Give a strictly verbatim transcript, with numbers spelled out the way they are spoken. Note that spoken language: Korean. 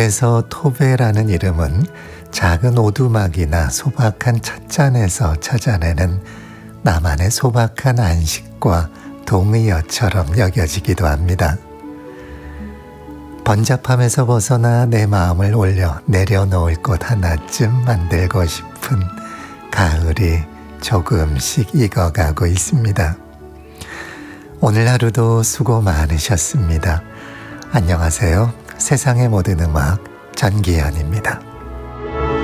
그래서 토베라는 이름은 작은 오두막이나 소박한 찻잔에서 찾아내는 나만의 소박한 안식과 동의어처럼 여겨지기도 합니다. 번잡함에서 벗어나 내 마음을 올려 내려놓을 곳 하나쯤 만들고 싶은 가을이 조금씩 익어가고 있습니다. 오늘 하루도 수고 많으셨습니다. 안녕하세요. 세상의 모든 음악 전기현입니다.